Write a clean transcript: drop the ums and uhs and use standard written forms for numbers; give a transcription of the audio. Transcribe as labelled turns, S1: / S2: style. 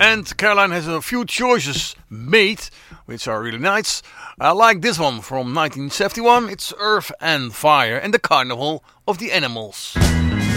S1: And Caroline has a few choices made, which are really nice. I like this one from 1971. It's Earth and Fire and the Carnival of the Animals.